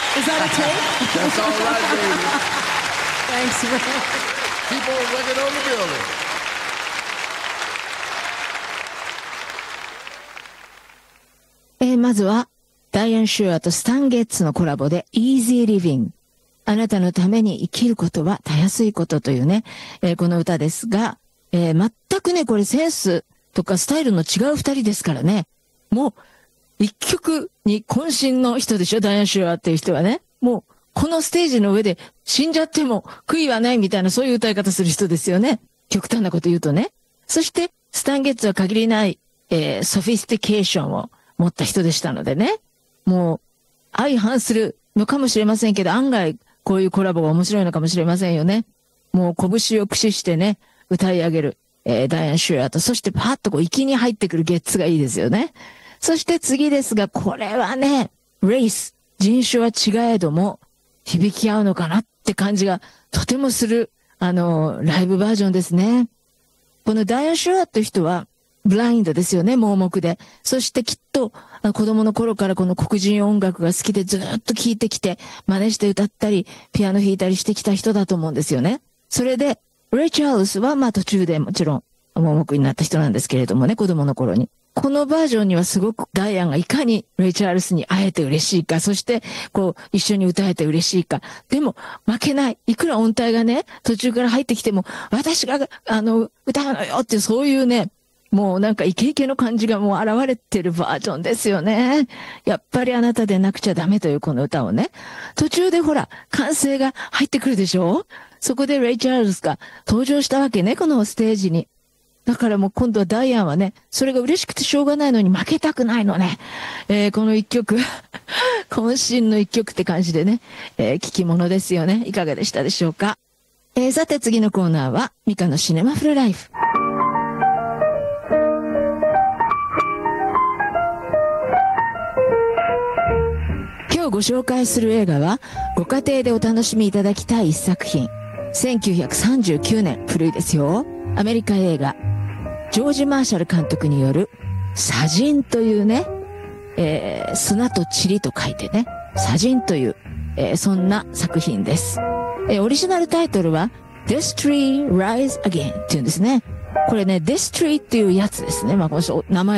Is that a tape? That's all right, baby. Thanks, Ray. Keep on working on the building. まずは、ダイアン・シュアーとスタン・ゲッツのコラボで Easy Living。あなたのために生きることはたやすいことというね、この歌ですが、全くね、これセンスとかスタイルの違う二人ですからね。もう、一曲に渾身の人でしょ、ダイアン・シュアーっていう人はね。もう、このステージの上で死んじゃっても悔いはないみたいなそういう歌い方する人ですよね。極端なこと言うとね。そして、スタン・ゲッツは限りない、ソフィスティケーションを持った人でしたのでね。もう、相反するのかもしれませんけど、案外、こういうコラボが面白いのかもしれませんよね。もう、拳を駆使してね、歌い上げる、ダイアン・シュアーと、そしてパーッとこう、息に入ってくるゲッツがいいですよね。そして次ですが、これはね、レイス、人種は違えども、響き合うのかなって感じがとてもする、ライブバージョンですね。このダイアン・シュアーって人は、ブラインドですよね、盲目で。そしてきっと、子供の頃からこの黒人音楽が好きでずっと聴いてきて、真似して歌ったり、ピアノ弾いたりしてきた人だと思うんですよね。それで、レイ・チャールズはまあ途中でもちろん盲目になった人なんですけれどもね、子供の頃に。このバージョンにはすごくダイアンがいかにレイ・チャールズに会えて嬉しいか、そしてこう一緒に歌えて嬉しいか。でも負けない。いくら音程がね、途中から入ってきても、私が歌うのよっていうそういうね、もうなんかイケイケの感じがもう現れてるバージョンですよね。やっぱりあなたでなくちゃダメというこの歌をね。途中でほら、歓声が入ってくるでしょ？そこでレイ・チャールズが登場したわけね、このステージに。だからもう今度はダイアンはね、それが嬉しくてしょうがないのに負けたくないのね。この一曲、渾身の一曲って感じでね、聞き物ですよね。いかがでしたでしょうか。さて次のコーナーは、ミカのシネマフルライフ。今日ご紹介する映画は、ご家庭でお楽しみいただきたい一作品。1939年、古いですよ。アメリカ映画、ジョージ・マーシャル監督による、砂塵というね、砂と塵と書いてね、砂塵という、そんな作品です。オリジナルタイトルは、This Tree Rise Again っていうんですね。これね、This Tree っていうやつですね。まあ、この名前